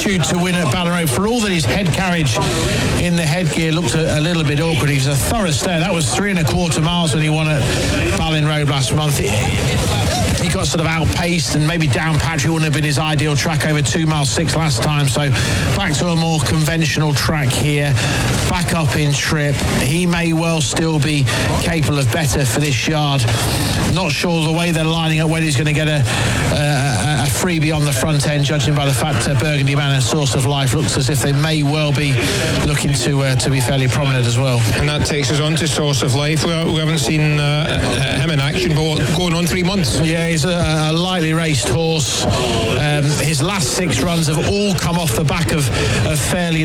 attitude to win at Ballinroad. For all that his head carriage in the headgear looked a little bit awkward, he was a thorough stayer. That was 3.25 miles when he won at Ballinroad last month. He got sort of outpaced, and maybe Downpatrick wouldn't have been his ideal track over 2 miles 6 last time. So back to a more conventional track here, back up in trip. He may well still be capable of better for this yard. Not sure the way they're lining up, whether he's going to get a freebie on the front end, judging by the fact Burgundy Man and Source of Life looks as if they may well be looking to be fairly prominent as well. And that takes us on to Source of Life. We haven't seen him in action for going on 3 months. Yeah, he's a lightly raced horse. His last 6 runs have all come off the back of fairly